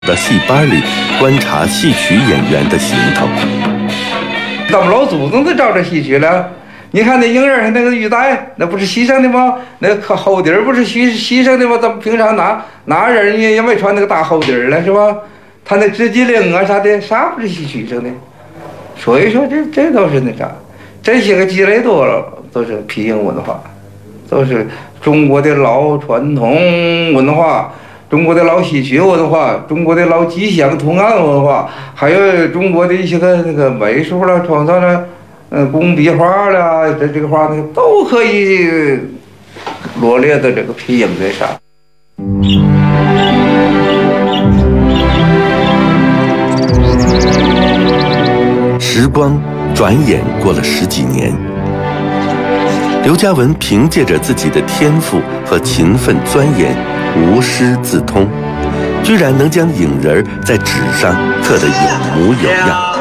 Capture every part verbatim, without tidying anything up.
到戏班里观察戏曲演员的行头。 咱们老祖宗都照着戏曲了。你看那婴儿那个玉带，那不是牺牲的吗？那个后底儿不是牺牺牲的吗？咱们平常哪哪人也也没穿那个大后底儿了，是吧？他那直脊领啊啥的，啥不是戏曲生的？所以说这这都是那啥，这些个积累多了，都是皮影文化，都是中国的老传统文化。中国的老戏曲文化，中国的老吉祥图案文化，还有中国的一些个那个美术啦、创造啦、嗯，工笔画啦，这这个画那个都可以罗列的这个皮影在上。 时光转眼过了十几年，刘嘉文凭借着自己的天赋和勤奋钻研，无师自通，居然能将影人在纸上刻得有模有样。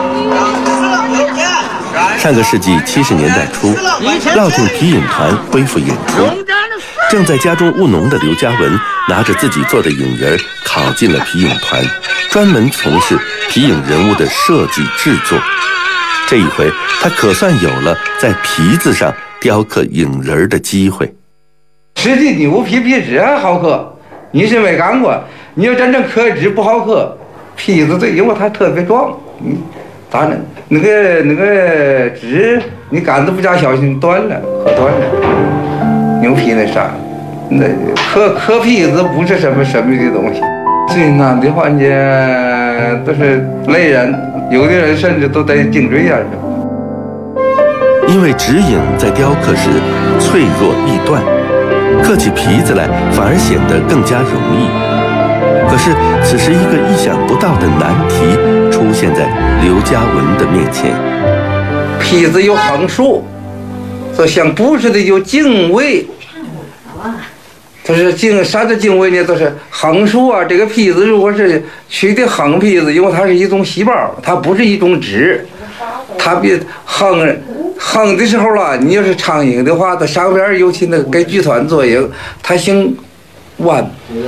上个世纪七十年代初，乐亭皮影团恢复演出，正在家中务农的刘嘉文拿着自己做的影人考进了皮影团，专门从事皮影人物的设计制作。这一回，他可算有了在皮子上雕刻影人的机会。 实际牛皮皮纸还好刻，你是没干过。你要真正刻纸不好刻，皮子最因为它特别壮，嗯，咋整？那个那个纸，你杆子不加小心断了，刻断了。牛皮那啥，那刻刻皮子不是什么神秘的东西。最难的环节都是累人，有的人甚至都得颈椎炎。 因为纸影在雕刻时脆弱易断，刻起皮子来反而显得更加容易。可是此时一个意想不到的难题出现在刘嘉文的面前。 皮子有横竖，就像布似的有经纬，它是经啥叫经纬呢？都是横竖啊。这个皮子如果是取的横皮子，因为它是一种细胞，它不是一种纸，它比横横的时候了，你要是苍蝇的话，它上边尤其那个给剧团做影，它姓弯。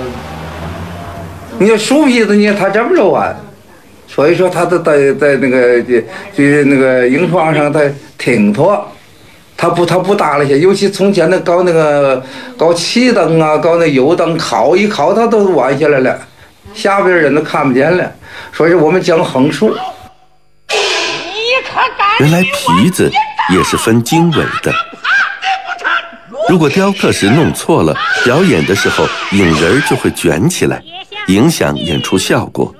你要竖皮子呢，它这么着弯，所以说它都在在那个就就那个影窗上它挺脱，它不它不耷拉下，尤其从前那搞那个搞气灯啊，搞那油灯烤一烤，它都弯下来了，下边人都看不见了，所以我们讲横竖。 原来皮子也是分经纬的，如果雕刻时弄错了，表演的时候影人就会卷起来，影响演出效果。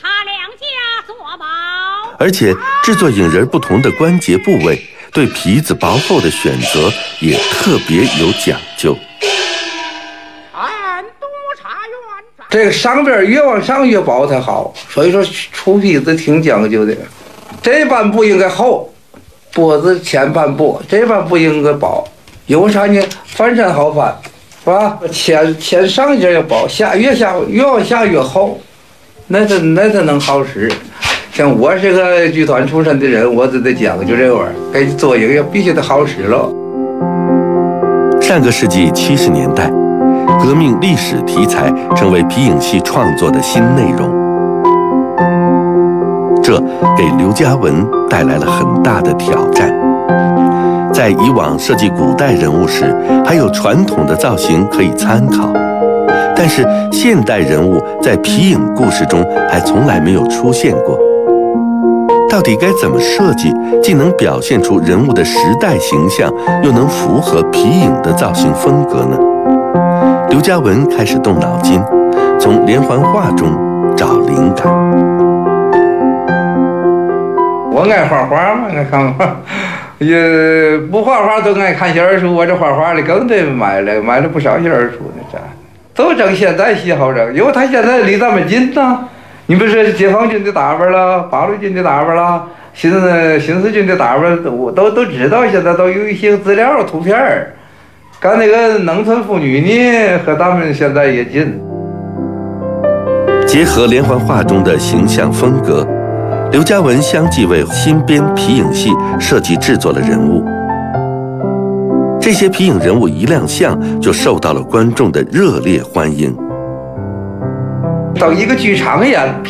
而且制作影人不同的关节部位，对皮子薄厚的选择也特别有讲究。 这个上边越往上越薄才好，所以说出皮子挺讲究的。这半部应该厚，脖子前半部这半部应该薄，因为啥呢？翻身好翻，是吧？前前上节要薄，下越下越往下越厚，那才那才能好使。像我是个剧团出身的人，我就得讲究这玩意儿，该做一个也必须得好使了。 上个世纪七十年代，革命历史题材成为皮影戏创作的新内容，这给刘嘉文带来了很大的挑战。在以往设计古代人物时，还有传统的造型可以参考，但是现代人物在皮影故事中还从来没有出现过。到底该怎么设计，既能表现出人物的时代形象，又能符合皮影的造型风格呢？刘嘉文开始动脑筋，从连环画中找灵感。 我爱画画嘛，爱看画，也不画画都爱看小人书。我这画画的更得买了，买了不少小人书呢，这都整现代戏好整，因为他现在离咱们近呐。你不是解放军的打扮了，八路军的打扮了，新新四军的打扮，我都都知道，现在都有一些资料图片儿。干那个农村妇女呢，和咱们现在也近。 结合连环画中的形象风格，刘嘉文相继为新编皮影戏设计制作了人物。这些皮影人物一亮相，就受到了观众的热烈欢迎。 到一个剧场一样。